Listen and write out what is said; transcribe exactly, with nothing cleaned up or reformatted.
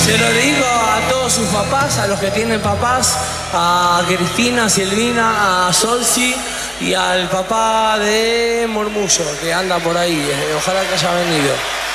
Se lo dedico a todos sus papás, a los que tienen papás, a Cristina, a Silvina, a Solsi y al papá de Murmullo, que anda por ahí. Ojalá que haya venido.